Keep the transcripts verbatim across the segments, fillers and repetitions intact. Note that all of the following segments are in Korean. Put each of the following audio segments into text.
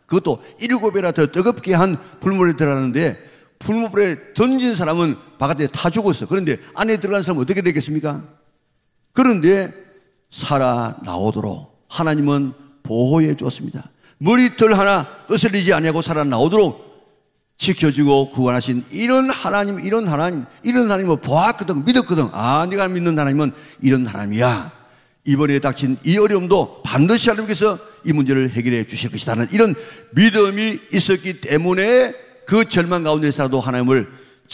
그것도 일곱 배나 더 뜨겁게 한 불물에 들어가는데 불물에 던진 사람은 바깥에 타 죽었어. 그런데 안에 들어간 사람은 어떻게 되겠습니까? 그런데 살아나오도록 하나님은 보호해 줬습니다. 머리털 하나 거슬리지 아니하고 살아나오도록 지켜주고 구원하신 이런 하나님, 이런 하나님, 이런 하나님을 보았거든, 믿었거든. 아, 네가 믿는 하나님은 이런 하나님이야. 이번에 닥친 이 어려움도 반드시 하나님께서 이 문제를 해결해 주실 것이라는 이런 믿음이 있었기 때문에 그 절망 가운데서라도 하나님을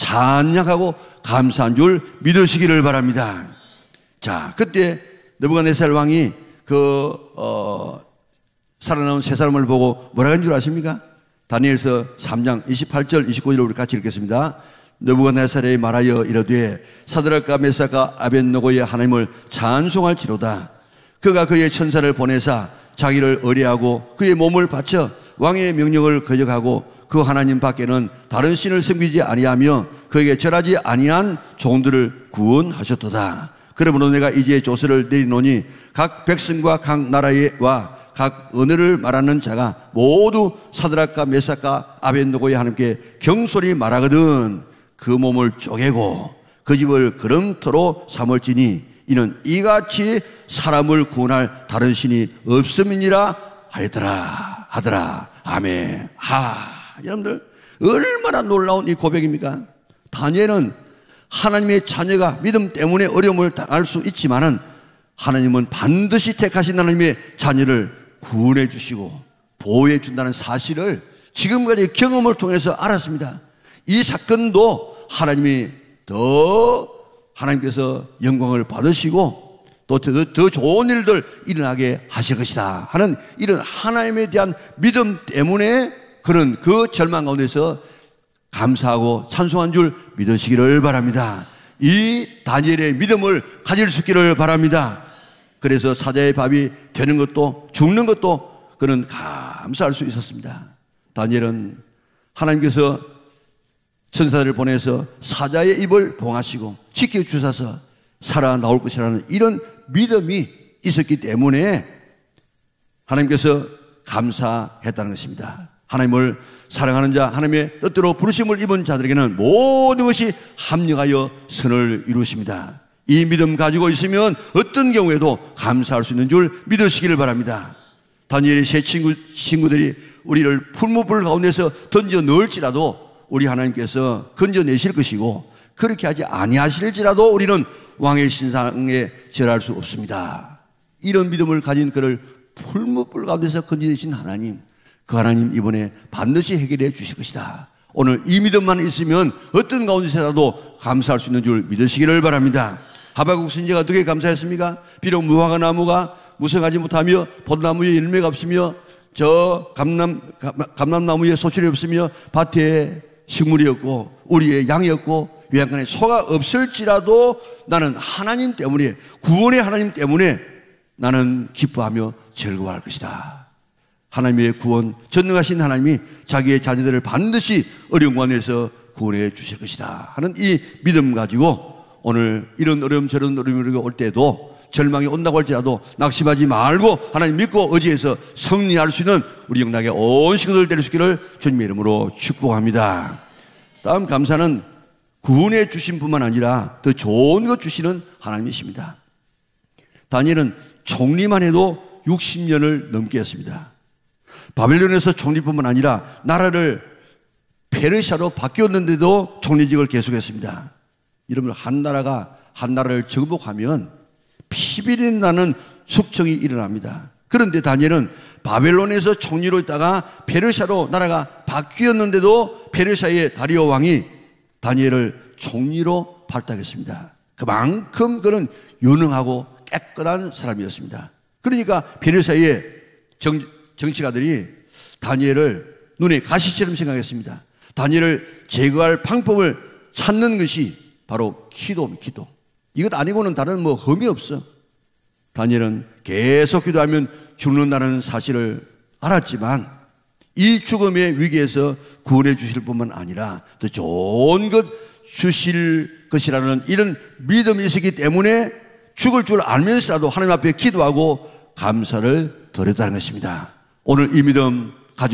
찬양하고 감사한 줄 믿으시기를 바랍니다. 자, 그때 느부갓네살 왕이 그 어, 살아나온 세 사람을 보고 뭐라 한 줄 아십니까? 다니엘서 삼 장 이십팔 절 이십구 절을 우리 같이 읽겠습니다. 느부갓네살이 말하여 이르되 사드락과 메삭과 아벳느고의 하나님을 찬송할지로다. 그가 그의 천사를 보내사 자기를 의뢰하고 그의 몸을 바쳐 왕의 명령을 거역하고 그 하나님 밖에는 다른 신을 섬기지 아니하며 그에게 절하지 아니한 종들을 구원하셨도다. 그러므로 내가 이제 조서를 내리노니 각 백성과 각 나라와 각 언어를 말하는 자가 모두 사드락과 메삭과 아벳느고의 하나님께 경솔히 말하거든 그 몸을 쪼개고 그 집을 그름터로 삼을지니 이는 이같이 사람을 구원할 다른 신이 없음이니라 하였더라 하더라. 아멘. 하, 여러분들 얼마나 놀라운 이 고백입니까? 다니엘은 하나님의 자녀가 믿음 때문에 어려움을 당할 수 있지만은 하나님은 반드시 택하신 하나님의 자녀를 구원해 주시고 보호해 준다는 사실을 지금까지 경험을 통해서 알았습니다. 이 사건도 하나님이 더 하나님께서 영광을 받으시고 또 더, 더 좋은 일들 일어나게 하실 것이다 하는 이런 하나님에 대한 믿음 때문에 그런 그 절망 가운데서 감사하고 찬송한 줄 믿으시기를 바랍니다. 이 다니엘의 믿음을 가질 수 있기를 바랍니다. 그래서 사자의 밥이 되는 것도 죽는 것도 그는 감사할 수 있었습니다. 다니엘은 하나님께서 천사를 보내서 사자의 입을 봉하시고 지켜주셔서 살아나올 것이라는 이런 믿음이 있었기 때문에 하나님께서 감사했다는 것입니다. 하나님을 사랑하는 자, 하나님의 뜻대로 부르심을 입은 자들에게는 모든 것이 합력하여 선을 이루십니다. 이 믿음 가지고 있으면 어떤 경우에도 감사할 수 있는 줄 믿으시기를 바랍니다. 다니엘의 세 친구, 친구들이 우리를 풀무불 가운데서 던져 넣을지라도 우리 하나님께서 건져내실 것이고 그렇게 하지 아니하실지라도 우리는 왕의 신상에 절할 수 없습니다. 이런 믿음을 가진 그를 풀무불 가운데서 건져내신 하나님, 그 하나님 이번에 반드시 해결해 주실 것이다. 오늘 이 믿음만 있으면 어떤 가운데서라도 감사할 수 있는 줄 믿으시기를 바랍니다. 하박국 선지자가 어떻게 감사했습니까? 비록 무화과 나무가 무성하지 못하며 포도나무에 열매가 없으며 저 감람, 감람나무에 소출이 없으며 밭에 식물이 없고 우리의 양이 없고 외양간에 소가 없을지라도 나는 하나님 때문에, 구원의 하나님 때문에 나는 기뻐하며 즐거워할 것이다. 하나님의 구원, 전능하신 하나님이 자기의 자녀들을 반드시 어려운 관에서 구원해 주실 것이다 하는 이 믿음 가지고 오늘 이런 어려움 저런 어려움이 올 때도 절망이 온다고 할지라도 낙심하지 말고 하나님 믿고 의지해서 승리할 수 있는 우리 영락의 온 식구들 될 수 있기를 주님의 이름으로 축복합니다. 다음 감사는 구원해 주신 뿐만 아니라 더 좋은 것 주시는 하나님이십니다. 다니엘은 총리만 해도 육십 년을 넘게 했습니다. 바벨론에서 총리뿐만 아니라 나라를 페르시아로 바뀌었는데도 총리직을 계속했습니다. 여러분, 한 나라가 한 나라를 정복하면 피비린내 나는 숙청이 일어납니다. 그런데 다니엘은 바벨론에서 총리로 있다가 페르시아로 나라가 바뀌었는데도 페르시아의 다리오 왕이 다니엘을 총리로 발탁했습니다. 그만큼 그는 유능하고 깨끗한 사람이었습니다. 그러니까 페르시아의 정, 정치가들이 다니엘을 눈에 가시처럼 생각했습니다. 다니엘을 제거할 방법을 찾는 것이 바로 기도입니다. 기도. 이것 아니고는 다른 뭐 흠이 없어. 다니엘은 계속 기도하면 죽는다는 사실을 알았지만 이 죽음의 위기에서 구원해 주실 뿐만 아니라 더 좋은 것 주실 것이라는 이런 믿음이 있었기 때문에 죽을 줄 알면서라도 하나님 앞에 기도하고 감사를 드렸다는 것입니다. 오늘 이 믿음